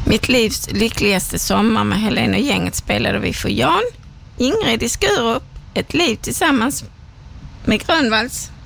Mitt livs lyckligaste sommar med Helene och gänget spelade vi för Jan, Ingrid i Skurup, Ett liv tillsammans med Grönvalls